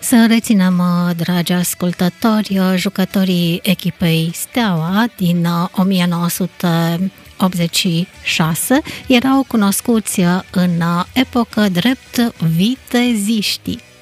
Să reținem, dragi ascultători, jucătorii echipei Steaua din 1986 erau cunoscuți în epocă drept viteziștii.